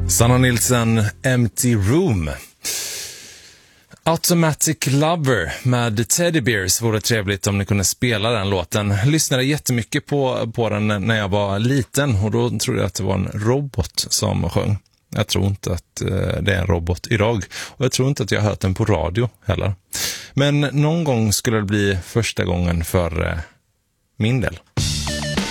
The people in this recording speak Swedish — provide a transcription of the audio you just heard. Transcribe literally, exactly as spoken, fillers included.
Sanna Nilsson, Empty Room. Automatic Lover med Teddy Bears. Vore trevligt om ni kunde spela den låten. Lyssnade jättemycket på, på den när jag var liten, och då trodde jag att det var en robot som sjöng. Jag tror inte att eh, det är en robot idag, och jag tror inte att jag har hört den på radio heller. Men någon gång skulle det bli första gången för eh, min del.